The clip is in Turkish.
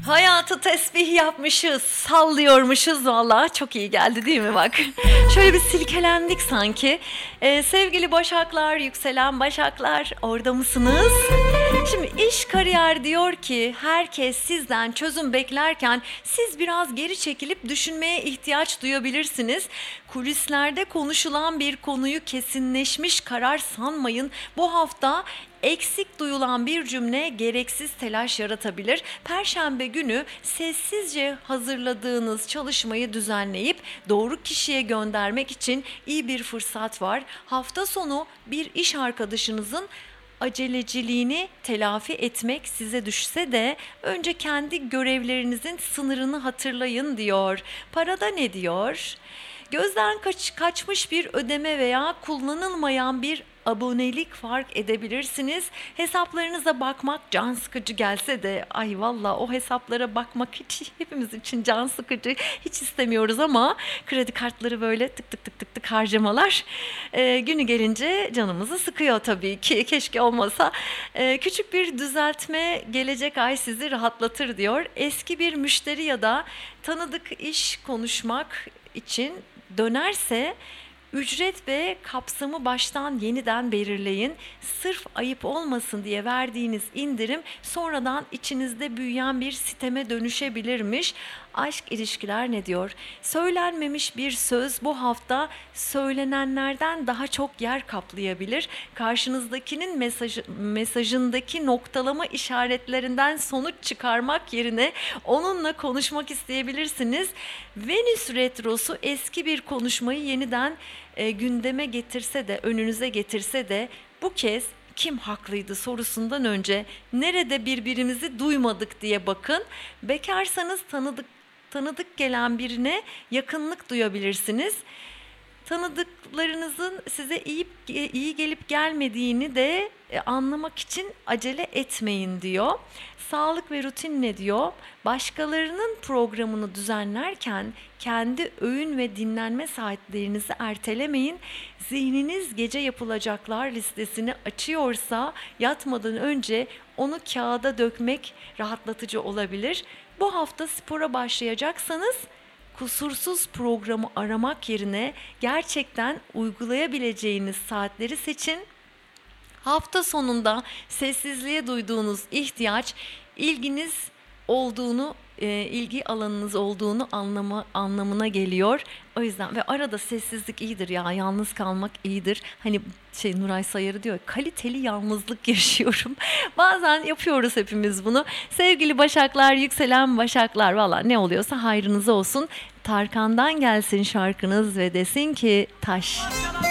Hayatı tesbih yapmışız, sallıyormuşuz valla. Çok iyi geldi değil mi bak? Şöyle bir silkelendik sanki. Sevgili Başaklar, yükselen Başaklar, orada mısınız? Şimdi iş kariyer diyor ki herkes sizden çözüm beklerken siz biraz geri çekilip düşünmeye ihtiyaç duyabilirsiniz. Kulislerde konuşulan bir konuyu kesinleşmiş karar sanmayın. Bu hafta eksik duyulan bir cümle gereksiz telaş yaratabilir. Perşembe günü sessizce hazırladığınız çalışmayı düzenleyip doğru kişiye göndermek için iyi bir fırsat var. Hafta sonu bir iş arkadaşınızın aceleciliğini telafi etmek size düşse de önce kendi görevlerinizin sınırını hatırlayın diyor. Parada ne diyor? Gözden kaçmış bir ödeme veya kullanılmayan bir abonelik fark edebilirsiniz. Hesaplarınıza bakmak can sıkıcı gelse de ay valla o hesaplara bakmak hiç hepimiz için can sıkıcı, hiç istemiyoruz ama kredi kartları böyle tık tık tık tık tık harcamalar günü gelince canımızı sıkıyor tabii ki, keşke olmasa. Küçük bir düzeltme gelecek ay sizi rahatlatır diyor. Eski bir müşteri ya da tanıdık iş konuşmak için dönerse ücret ve kapsamı baştan yeniden belirleyin. Sırf ayıp olmasın diye verdiğiniz indirim sonradan içinizde büyüyen bir siteme dönüşebilirmiş. Aşk ilişkiler ne diyor? Söylenmemiş bir söz bu hafta söylenenlerden daha çok yer kaplayabilir. Karşınızdakinin mesajındaki noktalama işaretlerinden sonuç çıkarmak yerine onunla konuşmak isteyebilirsiniz. Venüs retrosu eski bir konuşmayı yeniden gündeme getirse de, önünüze getirse de bu kez kim haklıydı sorusundan önce nerede birbirimizi duymadık diye bakın. Bekarsanız tanıdık gelen birine yakınlık duyabilirsiniz. Tanıdıklarınızın size iyi gelip gelmediğini de anlamak için acele etmeyin diyor. Sağlık ve rutin ne diyor? Başkalarının programını düzenlerken kendi öğün ve dinlenme saatlerinizi ertelemeyin. Zihniniz gece yapılacaklar listesini açıyorsa yatmadan önce onu kağıda dökmek rahatlatıcı olabilir. Bu hafta spora başlayacaksanız kusursuz programı aramak yerine gerçekten uygulayabileceğiniz saatleri seçin. Hafta sonunda sessizliğe duyduğunuz ihtiyaç ilgi alanınız olduğunu anlamına geliyor. O yüzden ve arada sessizlik iyidir ya, yalnız kalmak iyidir. Hani Nuray Sayarı diyor, kaliteli yalnızlık yaşıyorum. Bazen yapıyoruz hepimiz bunu. Sevgili Başaklar, yükselen Başaklar, valla ne oluyorsa hayrınıza olsun. Tarkan'dan gelsin şarkınız ve desin ki taş.